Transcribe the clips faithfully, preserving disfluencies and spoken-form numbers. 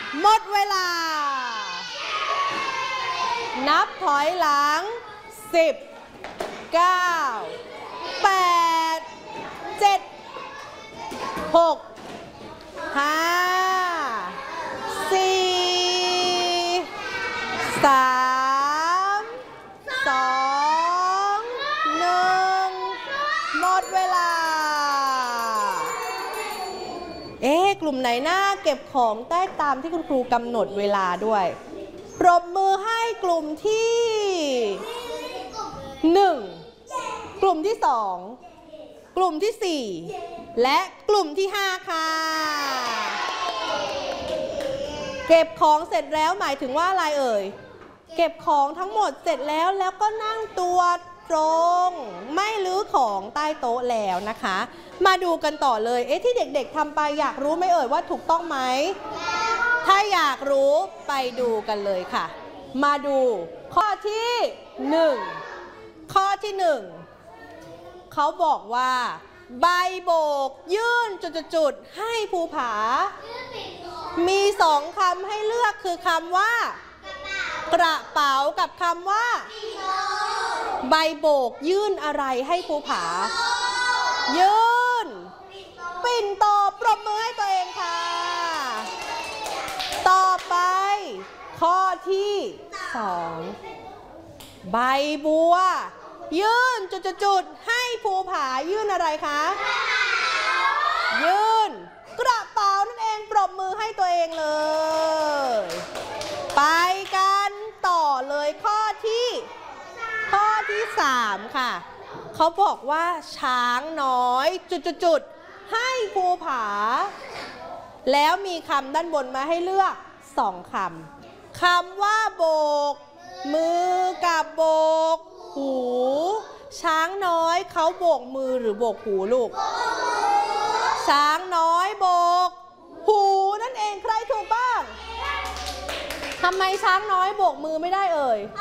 หมดเวลานับถอยหลังสิบ เก้า แปด เจ็ด หก ห้า สี่ สาม สอง หนึ่ง หมดเวลาเอ๊ะกลุ่มไหนหน้าเก็บของได้ตามที่คุณครูกำหนดเวลาด้วยปรบมือให้กลุ่มที่หนึ่งกลุ่มที่สองกลุ่มที่สี่และกลุ่มที่ห้าค่ะเก็บของเสร็จแล้วหมายถึงว่าอะไรเอ่ยเก็บของทั้งหมดเสร็จแล้วแล้วก็นั่งตัวตรงไม่ลื้อของใต้โต๊ะแล้วนะคะมาดูกันต่อเลยเอ๊ะที่เด็กๆทำไปอยากรู้ไหมเอ่ยว่าถูกต้องไหมถ้าอยากรู้ไปดูกันเลยค่ะมาดูข้อที่หนึ่งข้อที่หนึ่งเขาบอกว่าใบโบกยื่นจุดๆให้ภูผามีสองคำให้เลือกคือคำว่ากระเป๋ากับคำว่าใบโบกยื่นอะไรให้ภูผายื่นปิ่นโตปรบมือให้ตัวเองค่ะต่อไปข้อที่สองใบบัวยื่นจุดๆให้ภูผายื่นอะไรคะยื่นกระเป๋านั่นเองปรบมือให้ตัวเองเลยไปกันต่อเลยข้อที่ข้อที่สามค่ะเขาบอกว่าช้างน้อยจุดๆให้ภูผาแล้วมีคำด้านบนมาให้เลือกสองคำคำว่าโบกมือกับโบกหูช้างน้อยเขาโบกมือหรือโบกหูลูกช้างน้อยโบกหูนั่นเองใครถูกบ้างทำไมช้างน้อยโบกมือไม่ได้เอ่ย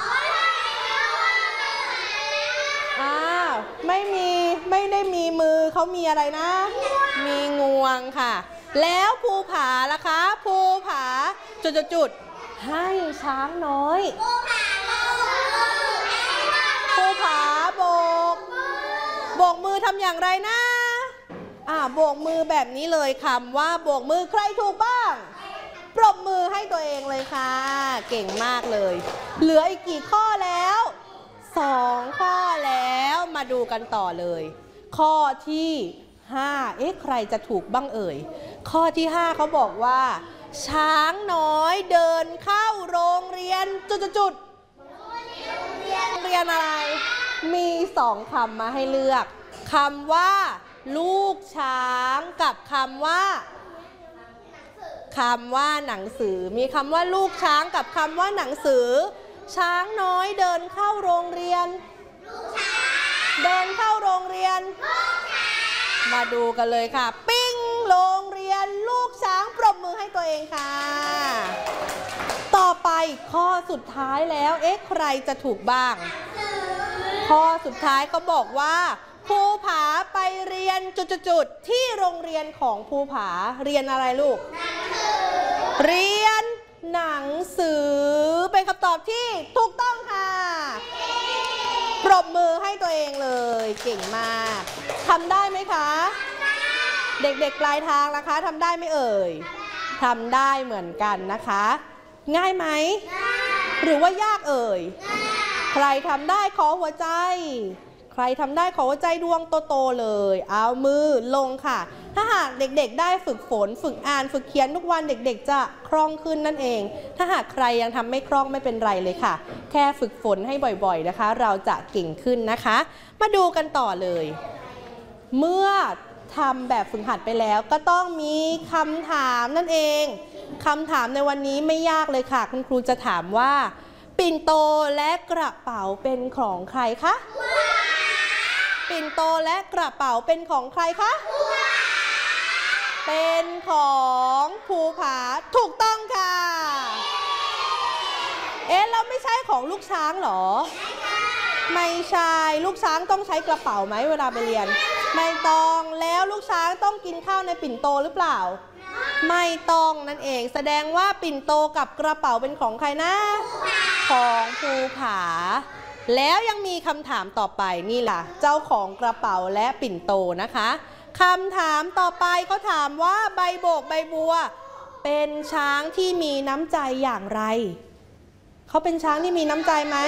อ้าวไม่มีไม่ได้มีมือเขามีอะไรนะมีงวงค่ะแล้วภูผาล่ะคะภูผาจุดๆให้ช้างน้อยภูผาโบกโบกมือทำอย่างไรนะอ่าโบกมือแบบนี้เลยคำว่าโบกมือใครถูกบ้างปรบมือให้ตัวเองเลยค่ะเก่งมากเลยเหลืออีกกี่ข้อแล้วสองข้อแล้วมาดูกันต่อเลยข้อที่ห้าเอ๊ะใครจะถูกบ้างเอ่ยข้อที่ห้าเขาบอกว่าช้างน้อยเดินเข้าโรงเรียนจุดๆเรียนอะไรมีสองคำมาให้เลือกคำว่าลูกช้างกับคำว่าคำว่าหนังสือมีคำว่าลูกช้างกับคำว่าหนังสือช้างน้อยเดินเข้าโรงเรียนเดินเข้าโรงเรียนมาดูกันเลยค่ะปิ้งโรงเรียนลูกช้างปรบมือให้ตัวเองค่ะต่อไปข้อสุดท้ายแล้วเอ๊ะใครจะถูกบ้างข้อสุดท้ายเขาบอกว่าภูผาไปเรียนจุดๆที่โรงเรียนของภูผาเรียนอะไรลูกเรียนหนังสือเป็นคำตอบที่ถูกต้องค่ะปรบมือให้ตัวเองเลยเก่งมากทำได้ไหมคะเด็กๆปลายทางนะคะทำได้ไหมเอ่ยทำได้เหมือนกันนะคะง่ายไหมหรือว่ายากเอ่ยใครทำได้ขอหัวใจใครทำได้ขอหัวใจดวงโตๆเลยเอามือลงค่ะถ้าหากเด็กๆได้ฝึกฝนฝึกอ่านฝึกเขียนทุกวันเด็กๆจะคล่องขึ้นนั่นเองถ้าหากใครยังทำไม่คล่องไม่เป็นไรเลยค่ะแค่ฝึกฝนให้บ่อยๆนะคะเราจะเก่งขึ้นนะคะมาดูกันต่อเลยเมื่อทำแบบฝึกหัดไปแล้วก็ต้องมีคำถามนั่นเองคำถามในวันนี้ไม่ยากเลยค่ะคุณครูจะถามว่าปิ่นโตและกระเป๋าเป็นของใครคะปิ่นโตและกระเป๋าเป็นของใครคะเป็นของภูผาถูกต้องค่ะเอ๊ะแล้วไม่ใช่ของลูกช้างเหรอไม่ใช่ลูกช้างต้องใช้กระเป๋าไหมเวลาไปเรียนไม่ต้องแล้วลูกช้างต้องกินข้าวในปิ่นโตหรือเปล่าไม่ต้องนั่นเองแสดงว่าปิ่นโตกับกระเป๋าเป็นของใครนะของภูผาแล้วยังมีคำถามต่อไปนี่ล่ะเจ้าของกระเป๋าและปิ่นโตนะคะคำถามต่อไปเขาถามว่าใบโบกใบบัวเป็นช้างที่มีน้ำใจอย่างไรเขาเป็นช้างที่มีน้ำใจไหม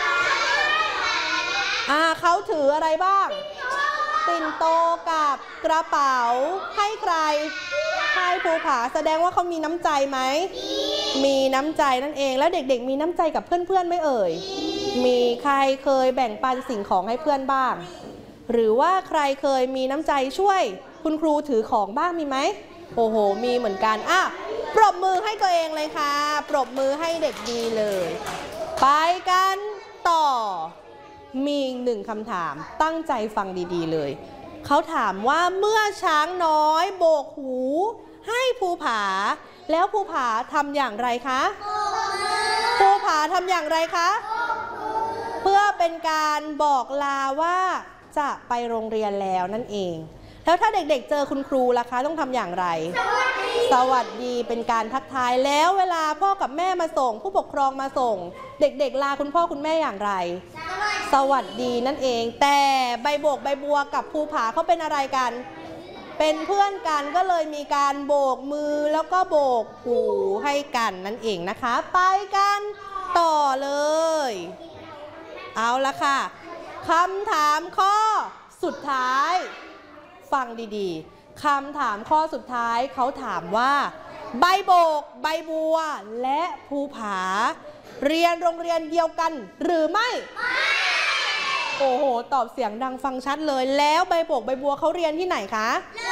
อ่าเขาถืออะไรบ้างปิ่นโตกับกระเป๋าให้ใครให้ภูผาแสดงว่าเขามีน้ำใจไหมมีน้ำใจนั่นเองแล้วเด็กๆมีน้ำใจกับเพื่อนๆไหมเอ่ยมีใครเคยแบ่งปันสิ่งของให้เพื่อนบ้างหรือว่าใครเคยมีน้ำใจช่วยคุณครูถือของบ้างมีไหมโอ้โหมีเหมือนกันอ่ะปรบมือให้ตัวเองเลยค่ะปรบมือให้เด็กดีเลยไปกันต่อมีหนึ่งคำถามตั้งใจฟังดีๆเลยเขาถามว่าเมื่อช้างน้อยโบกหูให้ภูผาแล้วภูผาทำอย่างไรคะภูผาทำอย่างไรคะเพื่อเป็นการบอกลาว่าจะไปโรงเรียนแล้วนั่นเองแล้วถ้าเด็กๆเจอคุณครูล่ะคะต้องทำอย่างไรสวัสดีเป็นการทักทายแล้วเวลาพ่อกับแม่มาส่งผู้ปกครองมาส่งเด็กๆลาคุณพ่อคุณแม่อย่างไรสวัสดีนั่นเองแต่ใบโบกใบบัวกับภูผาเขาเป็นอะไรกันเป็นเพื่อนกันก็เลยมีการโบกมือแล้วก็โบกหูให้กันนั่นเองนะคะไปกันต่อเลยเอาละค่ะคำถามข้อสุดท้ายฟังดีๆคำถามข้อสุดท้ายเขาถามว่าใบโบกใบบัวและภูผาเรียนโรงเรียนเดียวกันหรือไม่โอ้โหตอบเสียงดังฟังชัดเลยแล้วใบโบกใบบัวเขาเรียนที่ไหนคะ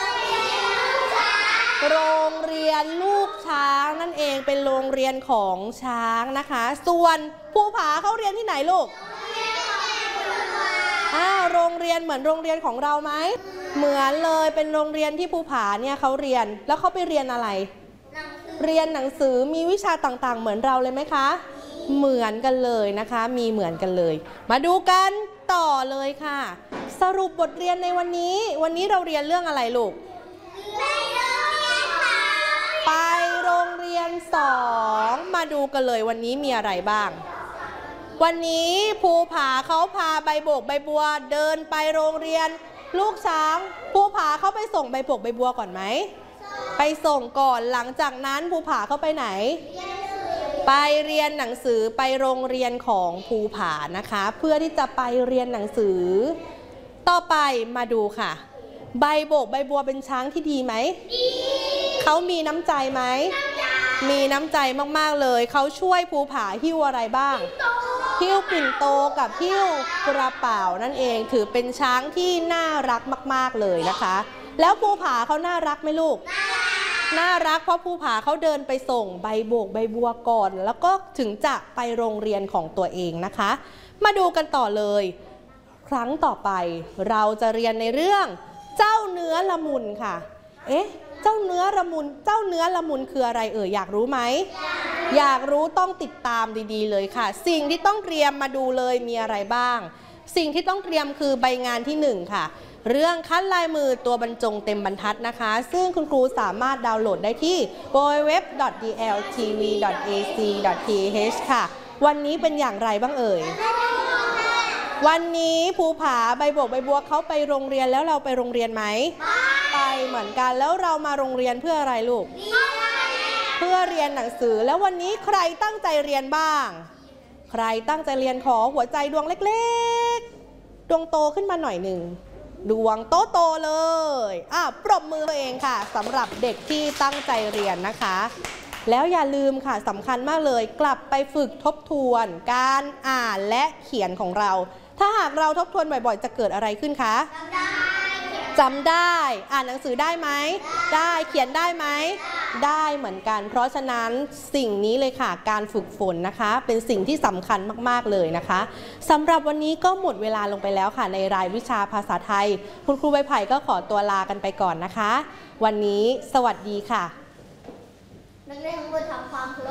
โรงเรียนลูกช้างนั่นเองเป็นโรงเรียนของช้างนะคะส่วนภูผาเขาเรียนที่ไหนลูกอ้าวโรงเรียนเหมือนโรงเรียนของเราไหมเหมือนเลยเป็นโรงเรียนที่ภูผาเนี่ยเขาเรียนแล้วเขาไปเรียนอะไรเรียนหนังสือมีวิชาต่างๆเหมือนเราเลยไหมคะเหมือนกันเลยนะคะมีเหมือนกันเลยมาดูกันต่อเลยค่ะสรุปบทเรียนในวันนี้วันนี้เราเรียนเรื่องอะไรลูกไปโรงเรียนสองมาดูกันเลยวันนี้มีอะไรบ้างวันนี้ภูผาเขาพาใบโบกใบบัวเดินไปโรงเรียนลูกช้างภูผาเขาไปส่งใบโบกใบบัวก่อนไหมไปส่งก่อนหลังจากนั้นภูผาเขาไปไหนไปเรียนหนังสือไปโรงเรียนของภูผานะคะเพื่อที่จะไปเรียนหนังสือต่อไปมาดูค่ะใบโบกใบบัวเป็นช้างที่ดีไหมเขามีน้ำใจไหมมีน้ำใจมากๆเลยเขาช่วยภูผาหิ้วอะไรบ้างหิ้วปิ่นโตกับหิ้วกระเป๋านั่นเองถือเป็นช้างที่น่ารักมากๆเลยนะคะแล้วภูผาเขาน่ารักไหมลูกน่ารักเพราะภูผาเขาเดินไปส่งใบโบกใบบัวก่อนแล้วก็ถึงจะไปโรงเรียนของตัวเองนะคะมาดูกันต่อเลยครั้งต่อไปเราจะเรียนในเรื่องเจ้าเนื้อละมุนค่ะเอ๊ะเจ้าเนื้อละมุนเจ้าเนื้อละมุนคืออะไรเอ่ยอยากรู้ไหมอยากรู้ต้องติดตามดีๆเลยค่ะสิ่งที่ต้องเตรียมมาดูเลยมีอะไรบ้างสิ่งที่ต้องเตรียมคือใบงานที่หนึ่งค่ะเรื่องคัดลายมือตัวบรรจงเต็มบรรทัดนะคะซึ่งคุณครูสามารถดาวน์โหลดได้ที่ ดับเบิลยู ดับเบิลยู ดับเบิลยู ดอท ดี แอล ที วี ดอท เอ ซี ดอท ที เอช ค่ะวันนี้เป็นอย่างไรบ้างเอ่ยวันนี้ภูผาใบโบกใบบัวเขาไปโรงเรียนแล้วเราไปโรงเรียนไหมไปเหมือนกันแล้วเรามาโรงเรียนเพื่ออะไรลูกเพื่อเรียนหนังสือแล้ววันนี้ใครตั้งใจเรียนบ้างใครตั้งใจเรียนขอหัวใจดวงเล็กๆดวงโตขึ้นมาหน่อยหนึ่งดวงโตโตเลยอ่ะปรบมือตัวเองค่ะสำหรับเด็กที่ตั้งใจเรียนนะคะแล้วอย่าลืมค่ะสำคัญมากเลยกลับไปฝึกทบทวนการอ่านและเขียนของเราถ้าหากเราทบทวนบ่อยๆจะเกิดอะไรขึ้นคะจำได้อ่านหนังสือได้ไหมได้เขียนได้ไหมได้เหมือนกันเพราะฉะนั้นสิ่งนี้เลยค่ะการฝึกฝนนะคะเป็นสิ่งที่สำคัญมากๆเลยนะคะสำหรับวันนี้ก็หมดเวลาลงไปแล้วค่ะในรายวิชาภาษาไทยคุณครูใบไผ่ก็ขอตัวลากันไปก่อนนะคะวันนี้สวัสดีค่ะนักเรียนทั้งหมดทำความ